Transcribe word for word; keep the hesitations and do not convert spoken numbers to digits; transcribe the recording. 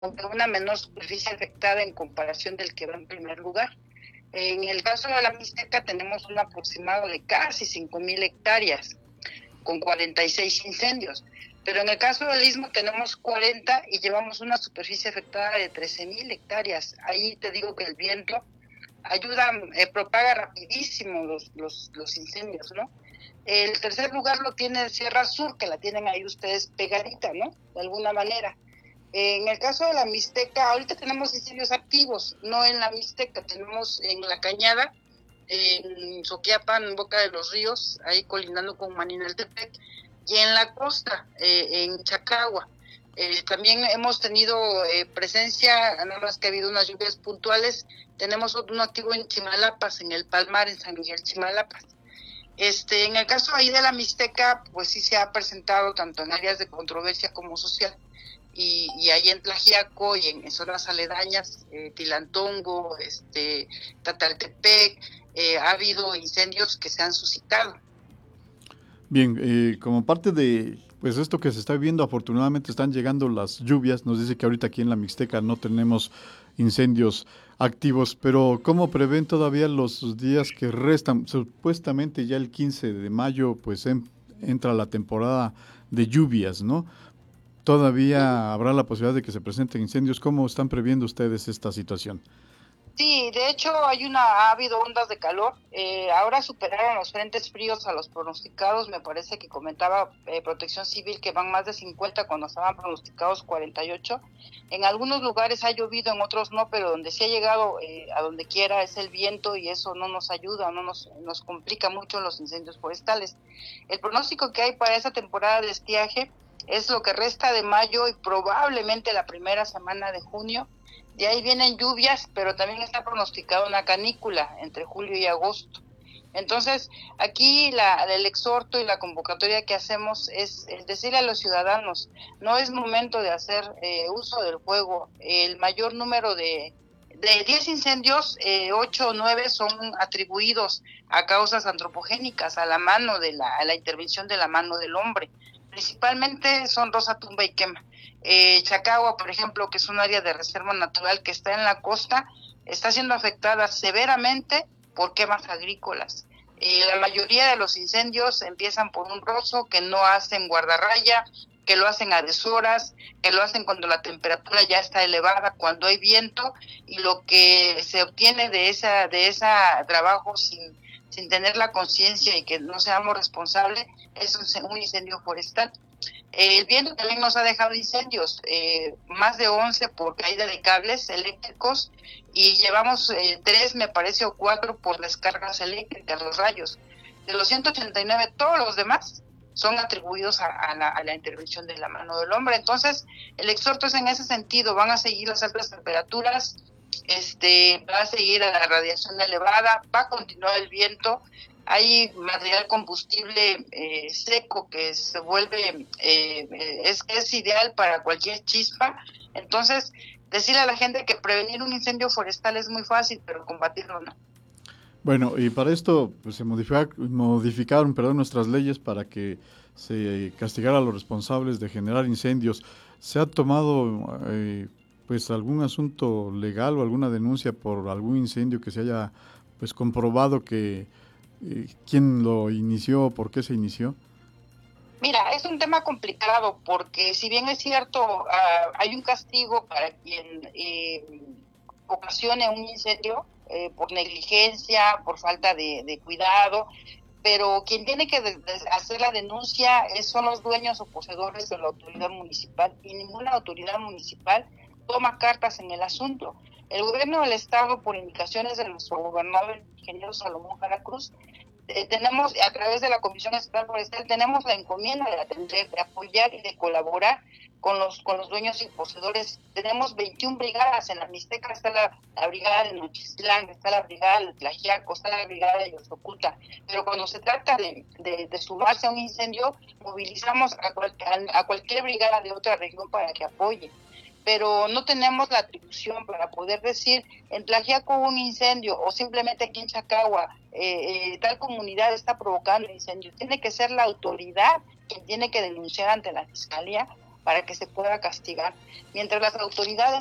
aunque una menor superficie afectada en comparación del que va en primer lugar. En el caso de la Mixteca tenemos un aproximado de casi cinco mil hectáreas, con cuarenta y seis incendios. Pero en el caso del Istmo tenemos cuarenta y llevamos una superficie afectada de trece mil hectáreas. Ahí te digo que el viento ayuda, eh, propaga rapidísimo los, los, los incendios, ¿no? El tercer lugar lo tiene Sierra Sur, que la tienen ahí ustedes pegadita, ¿no? De alguna manera. En el caso de la Mixteca, ahorita tenemos incendios activos, no en la Mixteca, tenemos en la Cañada, en Soquiapan, Boca de los Ríos, ahí colindando con Maninaltepec, y en la costa, eh, en Chacagua. Eh, también hemos tenido eh, presencia, nada más que ha habido unas lluvias puntuales, tenemos uno activo en Chimalapas, en el Palmar, en San Miguel Chimalapas. Este, en el caso ahí de la Mixteca, pues sí se ha presentado tanto en áreas de controversia como social. Y, y ahí en Tlaxiaco y en, en zonas aledañas, eh, Tilantongo, este, Tataltepec, eh, ha habido incendios que se han suscitado. Bien, eh, como parte de pues esto que se está viendo, afortunadamente están llegando las lluvias. Nos dice que ahorita aquí en la Mixteca no tenemos incendios activos, pero ¿cómo prevén todavía los días que restan? Supuestamente ya el quince de mayo pues en, entra la temporada de lluvias, ¿no? Todavía habrá la posibilidad de que se presenten incendios. ¿Cómo están previendo ustedes esta situación? Sí, de hecho hay una, ha habido ondas de calor. Eh, ahora superaron los frentes fríos a los pronosticados. Me parece que comentaba eh, Protección Civil que van más de cincuenta cuando estaban pronosticados cuarenta y ocho. En algunos lugares ha llovido, en otros no, pero donde sí ha llegado eh, a donde quiera es el viento y eso no nos ayuda, no nos, nos complica mucho los incendios forestales. El pronóstico que hay para esa temporada de estiaje es lo que resta de mayo y probablemente la primera semana de junio. De ahí vienen lluvias, pero también está pronosticada una canícula entre julio y agosto. Entonces, aquí la, el exhorto y la convocatoria que hacemos es, es decirle a los ciudadanos, no es momento de hacer eh, uso del fuego. El mayor número de, de diez incendios, eh, ocho o nueve son atribuidos a causas antropogénicas, a la mano de la, a la intervención de la mano del hombre. Principalmente son rosa, tumba y quema. Eh, Chacagua, por ejemplo, que es un área de reserva natural que está en la costa, está siendo afectada severamente por quemas agrícolas. Eh, la mayoría de los incendios empiezan por un rozo que no hacen guardarraya, que lo hacen a deshoras, que lo hacen cuando la temperatura ya está elevada, cuando hay viento, y lo que se obtiene de esa de ese trabajo sin, sin tener la conciencia y que no seamos responsables es un, un incendio forestal. Eh, el viento también nos ha dejado incendios, eh, más de once por caída de cables eléctricos y llevamos eh, tres, me parece, o cuatro por descargas eléctricas, los rayos. De los ciento ochenta y nueve, todos los demás son atribuidos a, a, la, a la intervención de la mano del hombre. Entonces, el exhorto es en ese sentido, van a seguir las altas temperaturas, este, va a seguir la radiación elevada, va a continuar el viento. Hay material combustible eh, seco que se vuelve, eh, es, es ideal para cualquier chispa. Entonces, decirle a la gente que prevenir un incendio forestal es muy fácil, pero combatirlo no. Bueno, y para esto pues, se modifica, modificaron perdón, nuestras leyes para que se castigara a los responsables de generar incendios. ¿Se ha tomado eh, pues algún asunto legal o alguna denuncia por algún incendio que se haya pues comprobado que eh, quién lo inició, por qué se inició? Mira, es un tema complicado porque si bien es cierto, uh, hay un castigo para quien eh, ocasione un incendio eh, por negligencia, por falta de, de cuidado, pero quien tiene que de, de hacer la denuncia es, son los dueños o poseedores de la autoridad municipal y ninguna autoridad municipal toma cartas en el asunto. El gobierno del estado, por indicaciones de nuestro gobernador, el ingeniero Salomón Jara Cruz, eh, tenemos a través de la Comisión Estatal Forestal, tenemos la encomienda de atender, de apoyar y de colaborar con los con los dueños y poseedores. Tenemos veintiuna brigadas, en la Mixteca está la, la brigada de Nochistlán, está la brigada de Tlaxiaco, está la brigada de Yosocuta, pero cuando se trata de, de, de sumarse a un incendio, movilizamos a, cual, a, a cualquier brigada de otra región para que apoye. Pero no tenemos la atribución para poder decir en Tlaxiaco hubo un incendio o simplemente aquí en Chacagua eh, eh, tal comunidad está provocando incendios. Tiene que ser la autoridad quien tiene que denunciar ante la fiscalía para que se pueda castigar. Mientras las autoridades